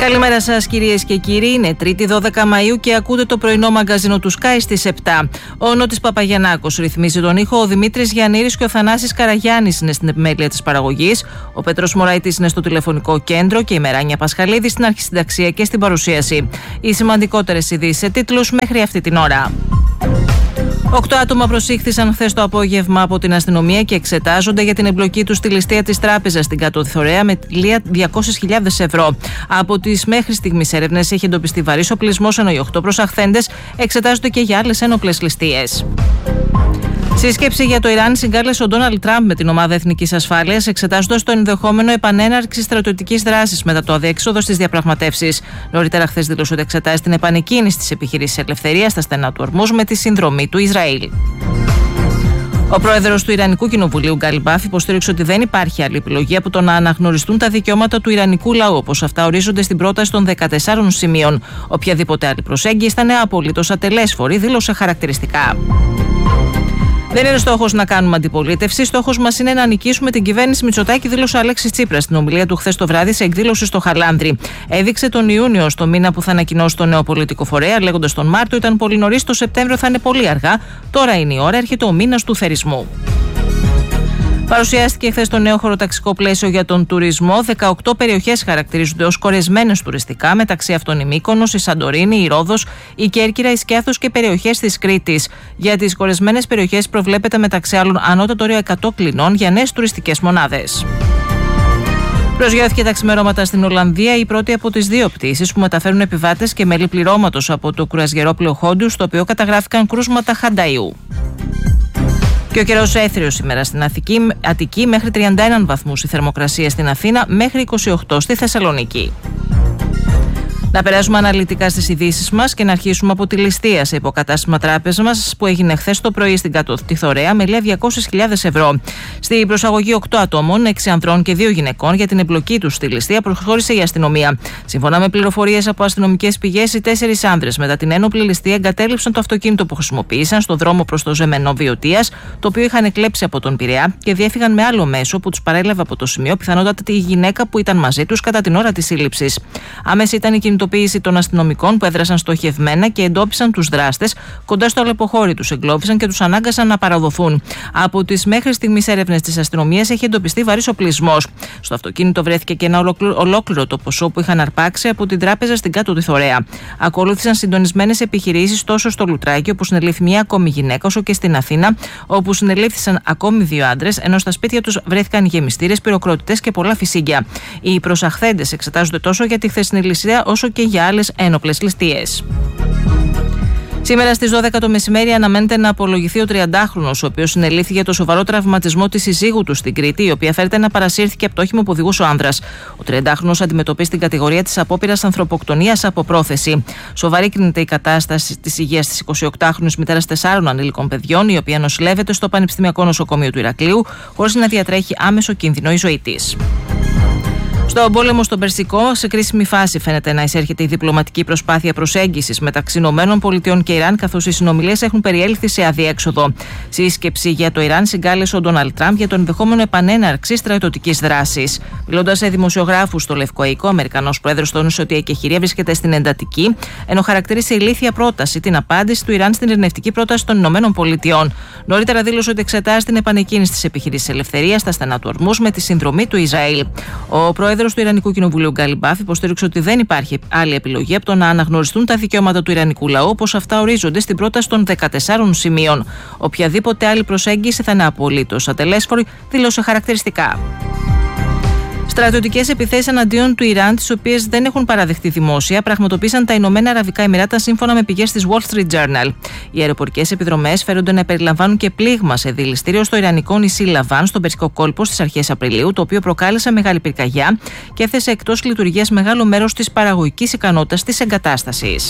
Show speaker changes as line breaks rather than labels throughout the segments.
Καλημέρα σας κυρίες και κύριοι, είναι Τρίτη 12 Μαΐου και ακούτε το πρωινό μαγκαζίνο του Sky στις 7. Ο Νότης Παπαγιαννάκος ρυθμίζει τον ήχο, ο Δημήτρης Γιαννήρης και ο Θανάσης Καραγιάννης είναι στην επιμέλεια της παραγωγής, ο Πέτρος Μωραΐτης είναι στο τηλεφωνικό κέντρο και η Μεράνια Πασχαλίδη στην αρχισυνταξία και στην παρουσίαση. Οι σημαντικότερες ειδήσεις σε τίτλους μέχρι αυτή την ώρα. 8 άτομα προσήχθησαν χθες το απόγευμα από την αστυνομία και εξετάζονται για την εμπλοκή τους στη ληστεία της τράπεζας στην Κάτω Θωρέα με τιμωρία 200.000 ευρώ. Από τις μέχρι στιγμής έρευνες έχει εντοπιστεί βαρύς οπλισμός, ενώ οι 8 προσαχθέντες εξετάζονται και για άλλες ένοπλες ληστείες. Σύσκεψη για το Ιράν συγκάλεσε ο Ντόναλντ Τραμπ με την ομάδα Εθνικής Ασφάλειας, εξετάζοντας το ενδεχόμενο επανέναρξης στρατιωτικής δράσης μετά το αδιέξοδο στις διαπραγματεύσεις. Νωρίτερα, χθες δήλωσε ότι εξετάζει την επανεκκίνηση της επιχειρήσης ελευθερίας στα στενά του Ορμούζ με τη συνδρομή του Ισραήλ. Ο πρόεδρος του Ιρανικού Κοινοβουλίου, Γκαλιμπάφ, υποστήριξε ότι δεν υπάρχει άλλη επιλογή από το να αναγνωριστούν τα δικαιώματα του Ιρανικού λαού, όπως αυτά ορίζονται στην πρόταση των 14 σημείων. Οποιαδήποτε άλλη προσέγγιση θα είναι απολύτως ατελέσφορη, δήλωσε χαρακτηριστικά. Δεν είναι στόχος να κάνουμε αντιπολίτευση. Στόχος μας είναι να νικήσουμε την κυβέρνηση Μητσοτάκη, δήλωσε ο Αλέξης Τσίπρας στην ομιλία του χθες το βράδυ σε εκδήλωση στο Χαλάνδρη. Έδειξε τον Ιούνιο στο μήνα που θα ανακοινώσει το νέο πολιτικό φορέα, λέγοντας τον Μάρτιο ήταν πολύ νωρίς, το Σεπτέμβριο θα είναι πολύ αργά. Τώρα είναι η ώρα, έρχεται ο μήνας του θερισμού. Παρουσιάστηκε χθες το νέο χωροταξικό πλαίσιο για τον τουρισμό. 18 περιοχές χαρακτηρίζονται ως κορεσμένες τουριστικά, μεταξύ αυτών η Μύκονος, η Σαντορίνη, η Ρόδος, η Κέρκυρα, η Σκιάθος και περιοχές της Κρήτης. Για τις κορεσμένες περιοχές προβλέπεται μεταξύ άλλων ανώτατο όριο 100 κλινών για νέες τουριστικές μονάδες. Προσγειώθηκε τα ξημερώματα στην Ολλανδία η πρώτη από τις δύο πτήσεις που μεταφέρουν επιβάτες και μέλη πληρώματος από το κρουαζιερόπλοιο Χόντου, στο οποίο καταγράφηκαν κρούσματα χανταϊού. Και ο καιρός έθριος σήμερα στην Αττική, μέχρι 31 βαθμούς η θερμοκρασία στην Αθήνα, μέχρι 28 στη Θεσσαλονίκη. Να περάσουμε αναλυτικά στις ειδήσεις μας και να αρχίσουμε από τη ληστεία σε υποκατάστημα τράπεζας που έγινε χθες το πρωί στην Κάτω Θωρέα με λία 200.000 ευρώ. Στην προσαγωγή 8 ατόμων, 6 ανδρών και 2 γυναικών, για την εμπλοκή τους στη ληστεία προχώρησε η αστυνομία. Σύμφωνα με πληροφορίες από αστυνομικές πηγές, οι 4 άνδρες μετά την ένοπλη ληστεία εγκατέλειψαν το αυτοκίνητο που χρησιμοποίησαν στο δρόμο προς το Ζεμενό Βιωτίας, το οποίο είχαν εκλέψει από τον Πειραιά, και διέφυγαν με άλλο μέσο που τους παρέλαβε από το σημείο, πιθανότατα η γυναίκα που ήταν μαζί τους κατά την ώρα της σύλληψης. Άμεση ήταν η κινητοποίηση των αστυνομικών που έδρασαν στοχευμένα και εντόπισαν τους δράστες κοντά στο αλεποχώρι, τους εγκλώβησαν και τους ανάγκασαν να παραδοθούν. Από τις μέχρι στιγμής έρευνες της αστυνομίας έχει εντοπιστεί βαρύς οπλισμός. Στο αυτοκίνητο βρέθηκε και ένα ολόκληρο το ποσό που είχαν αρπάξει από την τράπεζα στην Κάτω Θωρέα. Ακολούθησαν συντονισμένες επιχειρήσεις τόσο στο Λουτράκι, όπου συνελήφθη μια ακόμη γυναίκα, όσο και στην Αθήνα, όπου συνελήφθησαν ακόμη 2 άντρες, ενώ στα σπίτια τους βρέθηκαν γεμιστήρες, πυροκροτητές και πολλά φυσίγγια. Οι προσαχθέντες εξετάζονται τόσο για τη χθεσινή ληστεία όσο και για άλλες ένοπλες ληστείες. Σήμερα στις 12 το μεσημέρι αναμένεται να απολογηθεί ο 30χρονος, ο οποίος συνελήφθη για το σοβαρό τραυματισμό της συζύγου του στην Κρήτη, η οποία φέρεται να παρασύρθηκε από το όχημα που οδηγούσε ο άνδρας. Ο 30χρονος αντιμετωπίζει την κατηγορία της απόπειρας ανθρωποκτονίας από πρόθεση. Σοβαρή κρίνεται η κατάσταση της υγείας της 28χρονης μητέρας 4 ανήλικων παιδιών, η οποία νοσηλεύεται στο Πανεπιστημιακό Νοσοκομείο του Ηρακλείου, χωρίς να διατρέχει άμεσο κίνδυνο η ζωή της. Στον πόλεμο στον Περσικό, σε κρίσιμη φάση φαίνεται να εισέρχεται η διπλωματική προσπάθεια προσέγγισης μεταξύ ΗΠΑ και Ιράν, καθώς οι συνομιλίες έχουν περιέλθει σε αδιέξοδο. Σύσκεψη για το Ιράν συγκάλεσε ο Ντόναλντ Τραμπ για το ενδεχόμενο επανέναρξη στρατιωτικής δράσης. Μιλώντας σε δημοσιογράφους στο Λευκό Οίκο, ο Αμερικανός πρόεδρος τόνισε ότι η εκεχηρία βρίσκεται στην εντατική, ενώ χαρακτήρισε ηλίθια πρόταση την απάντηση του Ιράν στην ειρηνευτική πρόταση των ΗΠΑ. Νωρίτερα δήλωσε ότι εξετάζει την επανεκκίνηση της επιχειρήσης ελευθερίας στα στενά του Ορμούζ με τη συνδρομή του Ισραήλ. Ο πρόεδρος του Ιρανικού Κοινοβουλίου, Γκαλιμπάφ, υποστήριξε ότι δεν υπάρχει άλλη επιλογή από το να αναγνωριστούν τα δικαιώματα του Ιρανικού λαού, όπως αυτά ορίζονται στην πρόταση των 14 σημείων. Οποιαδήποτε άλλη προσέγγιση θα είναι απολύτως ατελέσφορη, δήλωσε χαρακτηριστικά. Στρατιωτικές επιθέσεις εναντίον του Ιράν, τις οποίες δεν έχουν παραδεχτεί δημόσια, πραγματοποίησαν τα Ηνωμένα Αραβικά Εμιράτα, σύμφωνα με πηγές της Wall Street Journal. Οι αεροπορικές επιδρομές φέρονται να περιλαμβάνουν και πλήγμα σε δηληστήριο στο ιρανικό νησί Λαβάν, στον Περσικό κόλπο, στις αρχές Απριλίου, το οποίο προκάλεσε μεγάλη πυρκαγιά και έθεσε εκτός λειτουργίας μεγάλο μέρος της παραγωγικής ικανότητας της εγκατάστασης.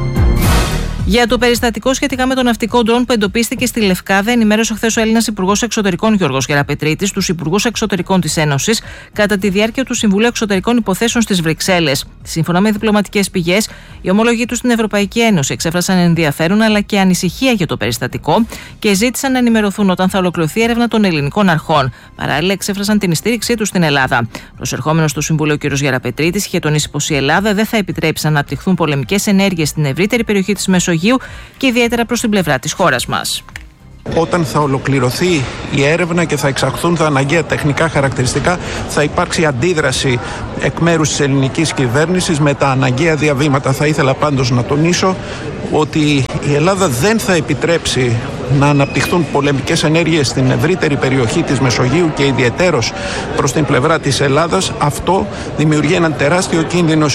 Για το περιστατικό σχετικά με το ναυτικό ντρόν που εντοπίστηκε στη Λευκάδα, ενημέρωσε χθες ο Έλληνας Υπουργός Εξωτερικών Γιώργος Γεραπετρίτης τους Υπουργούς Εξωτερικών της Ένωσης κατά τη διάρκεια του Συμβουλίου Εξωτερικών Υποθέσεων στις Βρυξέλλες. Σύμφωνα με διπλωματικές πηγές, οι ομόλογοι του στην Ευρωπαϊκή Ένωση εξέφρασαν ενδιαφέρον αλλά και ανησυχία για το περιστατικό και ζήτησαν να ενημερωθούν όταν θα ολοκληρωθεί η έρευνα των ελληνικών αρχών. Παράλληλα, εξέφρασαν την στήριξή του στην Ελλάδα. Προσερχόμενος στο Συμβούλιο, ο κ. Γεραπετρίτης είχε τονίσει πως η Ελλάδα δεν θα επιτρέψει να αναπτυχθούν πολεμικές ενέργειες στην ευρύτερη περιοχή της Μεσογείου και ιδιαίτερα προς την πλευρά της χώρας μας.
Όταν θα ολοκληρωθεί η έρευνα και θα εξαχθούν τα αναγκαία τεχνικά χαρακτηριστικά, θα υπάρξει αντίδραση εκ μέρους της ελληνικής κυβέρνησης με τα αναγκαία διαβήματα. Θα ήθελα πάντως να τονίσω ότι η Ελλάδα δεν θα επιτρέψει να αναπτυχθούν πολεμικές ενέργειες στην ευρύτερη περιοχή της Μεσογείου και ιδιαιτέρως προς την πλευρά της Ελλάδας. Αυτό δημιουργεί έναν τεράστιο κίνδυνο